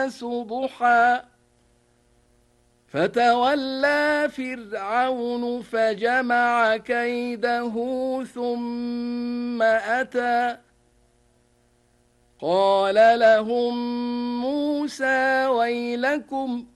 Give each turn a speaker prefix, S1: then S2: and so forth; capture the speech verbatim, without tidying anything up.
S1: ضحى فتولى فرعون فجمع كيده ثم أتى قال لهم موسى ويلكم